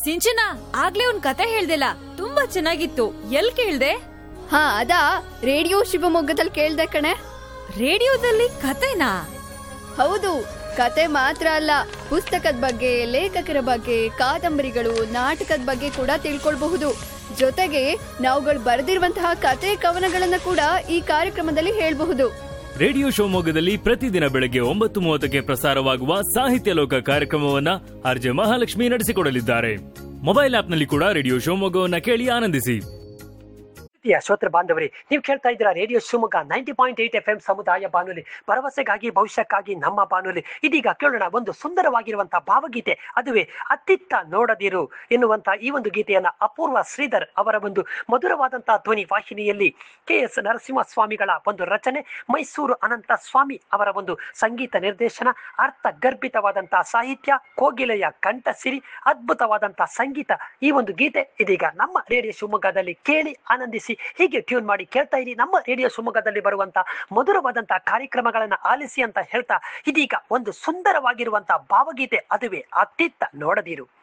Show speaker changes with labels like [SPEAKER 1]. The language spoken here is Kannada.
[SPEAKER 1] ಸಿಂಚನ, ಆಗ್ಲೇ ಒಂದ್ ಕತೆ ಹೇಳ್ದಿಲ್ಲ, ತುಂಬಾ ಚೆನ್ನಾಗಿತ್ತು. ಎಲ್ ಕೇಳ್ದೆ?
[SPEAKER 2] ಹಾ ಅದಾ, ರೇಡಿಯೋ ಶಿವಮೊಗ್ಗದಲ್ಲಿ ಕೇಳ್ದೆ ಕಣೆ.
[SPEAKER 1] ರೇಡಿಯೋದಲ್ಲಿ ಕತೆನಾ?
[SPEAKER 2] ಹೌದು, ಕತೆ ಮಾತ್ರ ಅಲ್ಲ, ಪುಸ್ತಕದ ಬಗ್ಗೆ, ಲೇಖಕರ ಬಗ್ಗೆ, ಕಾದಂಬರಿಗಳು, ನಾಟಕದ ಬಗ್ಗೆ ಕೂಡ ತಿಳ್ಕೊಳ್ಬಹುದು. ಜೊತೆಗೆ ನಾವುಗಳು ಬರೆದಿರುವಂತಹ ಕತೆ ಕವನಗಳನ್ನ ಕೂಡ ಈ ಕಾರ್ಯಕ್ರಮದಲ್ಲಿ ಹೇಳ್ಬಹುದು.
[SPEAKER 3] ರೇಡಿಯೋ ಶಿವಮೊಗ್ಗದಲ್ಲಿ ಪ್ರತಿದಿನ ಬೆಳಗ್ಗೆ 9:30ಕ್ಕೆ ಪ್ರಸಾರವಾಗುವ ಸಾಹಿತ್ಯ ಲೋಕ ಕಾರ್ಯಕ್ರಮವನ್ನ ಆರ್ಜೆ ಮಹಾಲಕ್ಷ್ಮಿ ನಡೆಸಿಕೊಡಲಿದ್ದಾರೆ. ಮೊಬೈಲ್ ಆಪ್ನಲ್ಲಿ ಕೂಡ ರೇಡಿಯೋ ಶಿವಮೊಗ್ಗವನ್ನ ಕೇಳಿ ಆನಂದಿಸಿ.
[SPEAKER 4] ಶ್ರೋತೃ ಬಾಂಧವರೇ, ನೀವು ಕೇಳ್ತಾ ಇದ್ದೀರಾ ರೇಡಿಯೋ ಶಿವಮೊಗ್ಗ 90.8 FM ಸಮುದಾಯ ಬಾನುಲಿ, ಭರವಸೆಗಾಗಿ ಭವಿಷ್ಯಕ್ಕಾಗಿ ನಮ್ಮ ಬಾನುಲಿ. ಇದೀಗ ಕೇಳೋಣ ಒಂದು ಸುಂದರವಾಗಿರುವಂತಹ ಭಾವಗೀತೆ, ಅದುವೇ ಅತ್ತಿತ್ತ ನೋಡದಿರು ಎನ್ನುವಂತಹ ಈ ಒಂದು ಗೀತೆಯನ್ನ ಅಪೂರ್ವ ಶ್ರೀಧರ್ ಅವರ ಒಂದು ಮಧುರವಾದಂತಹ ಧ್ವನಿ ವಾಹಿನಿಯಲ್ಲಿ KS ನರಸಿಂಹಸ್ವಾಮಿಗಳ ಒಂದು ರಚನೆ, ಮೈಸೂರು ಅನಂತ ಸ್ವಾಮಿ ಅವರ ಒಂದು ಸಂಗೀತ ನಿರ್ದೇಶನ, ಅರ್ಥ ಗರ್ಭಿತವಾದಂತಹ ಸಾಹಿತ್ಯ, ಕೋಗಿಲೆಯ ಕಂಠಸಿರಿ, ಅದ್ಭುತವಾದಂತಹ ಸಂಗೀತ. ಈ ಒಂದು ಗೀತೆ ಇದೀಗ ನಮ್ಮ ರೇಡಿಯೋ ಶಿವಮೊಗ್ಗದಲ್ಲಿ ಕೇಳಿ ಆನಂದಿಸಿ. ಹೀಗೆ ಟ್ಯೂನ್ ಮಾಡಿ ಕೇಳ್ತಾ ಇರಿ ನಮ್ಮ ರೇಡಿಯೋ ಶಿವಮೊಗ್ಗದಲ್ಲಿ ಬರುವಂತಹ ಮಧುರವಾದಂತಹ ಕಾರ್ಯಕ್ರಮಗಳನ್ನ ಆಲಿಸಿ ಅಂತ ಹೇಳ್ತಾ, ಇದೀಗ ಒಂದು ಸುಂದರವಾಗಿರುವಂತಹ ಭಾವಗೀತೆ, ಅದುವೇ ಅತ್ತಿತ್ತ ನೋಡದಿರು.